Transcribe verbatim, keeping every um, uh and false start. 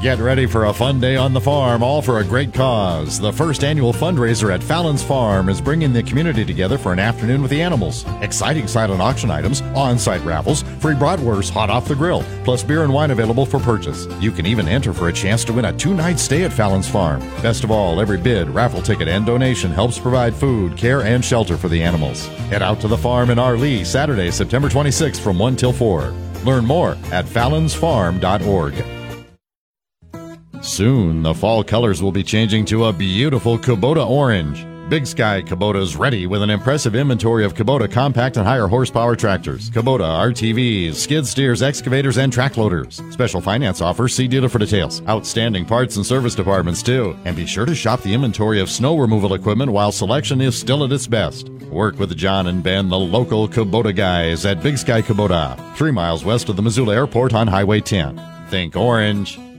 Get ready for a fun day on the farm, all for a great cause. The first annual fundraiser at Fallon's Farm is bringing the community together for an afternoon with the animals. Exciting silent auction items, on-site raffles, free bratwurst hot off the grill, plus beer and wine available for purchase. You can even enter for a chance to win a two-night stay at Fallon's Farm. Best of all, every bid, raffle ticket, and donation helps provide food, care, and shelter for the animals. Head out to the farm in Arlee, Saturday, September twenty-sixth from one till four. Learn more at fallons farm dot org. Soon, the fall colors will be changing to a beautiful Kubota orange. Big Sky Kubota is ready with an impressive inventory of Kubota compact and higher horsepower tractors, Kubota R T Vs, skid steers, excavators, and track loaders. Special finance offers, see dealer for details. Outstanding parts and service departments, too. And be sure to shop the inventory of snow removal equipment while selection is still at its best. Work with John and Ben, the local Kubota guys at Big Sky Kubota, three miles west of the Missoula Airport on Highway ten. Think orange.